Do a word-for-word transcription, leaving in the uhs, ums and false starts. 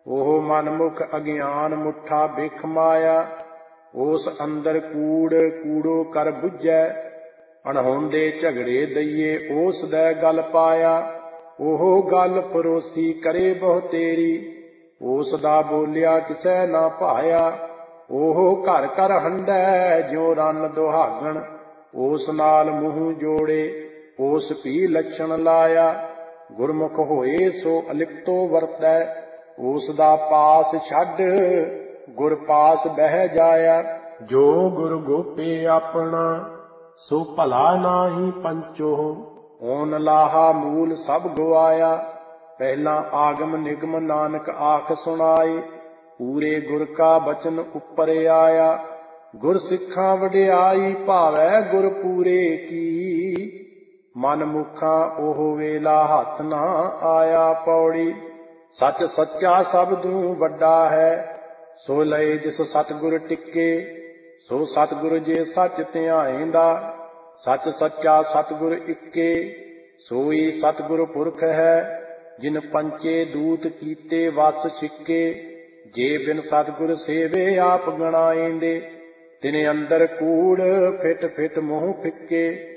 ਉਹ ਮਨਮੁਖ ਅਗਿਆਨ ਮੁੱਠਾ ਬਿਖ ਮਾਇਆ। ਉਸ ਅੰਦਰ ਕੂੜ ਕੂੜੋ ਕਰ ਬੁੱਝੈ। ਅਣਹੋਂਦੇ ਝਗੜੇ ਦਈਏ ਉਸ ਦੈ ਗਲ ਪਾਇਆ। ਉਹ ਗੱਲ ਪਰੋਸੀ ਕਰੇ ਬਹੁ ਤੇਰੀ। ਉਸ ਦਾ ਬੋਲਿਆ ਕਿਸੈ ਨਾ ਭਾਇਆ। ਉਹ ਘਰ ਘਰ ਹੰਢੈ ਜਿਉ ਰੰਨ ਦੁਹਾਗਣ। ਉਸ ਨਾਲ ਮੂੰਹ ਜੋੜੇ ਉਸ ਭੀ ਲੱਛਣ ਲਾਇਆ। ਗੁਰਮੁਖ ਹੋਏ ਸੋ ਅਲਿਪਤੋ ਵਰਤੈ। ਉਸ ਦਾ ਪਾਸ ਛੱਡ ਗੁਰ ਪਾਸ ਬਹਿ ਜਾਇਆ। ਜੋ ਗੁਰ ਗੋਪੇ ਆਪਣਾ ਸੋ ਭਲਾ ਨਾਹੀ ਪੰਚੋ। ਓਨ ਲਾਹਾ ਮੂਲ ਸਭ ਗਵਾਇਆ। ਪਹਿਲਾਂ ਆਗਮ ਨਿਗਮ ਨਾਨਕ ਆਖ ਸੁਣਾਏ। ਪੂਰੇ ਗੁਰ ਕਾ ਬਚਨ ਉੱਪਰ ਆਇਆ। ਗੁਰ ਸਿੱਖਾਂ ਵਡਿਆਈ ਭਾਵੈ ਗੁਰ ਪੂਰੇ ਕੀ। ਮਨ ਮੁਖਾਂ ਉਹ ਵੇਲਾ ਹੱਥ ਨਾ ਆਇਆ। ਪੌੜੀ ਸੱਚ ਸੱਚਾ ਸਬਦੂ ਵੱਡਾ ਹੈ। ਸੋ ਲਏ ਜਿਸ ਸਤਿਗੁਰ ਟਿੱਕੇ। ਸੋ ਸਤਿਗੁਰ ਜੇ ਸੱਚ ਧਿਆਏਂਦਾ। ਸੱਚ ਸੱਚਾ ਸਤਿਗੁਰ ਇੱਕੇ। ਸੋਈ ਸਤਿਗੁਰ ਪੁਰਖ ਹੈ। ਜਿਨ ਪੰਚੇ ਦੂਤ ਕੀਤੇ ਵਸ ਛਿੱਕੇ। ਜੇ ਬਿਨ ਸਤਿਗੁਰ ਸੇਵੇ ਆਪ ਗਣਾਏਂਦੇ। ਤਿਨ ਅੰਦਰ ਕੂੜ ਫਿਟ ਫਿਟ ਮੂੰਹ ਫਿੱਕੇ।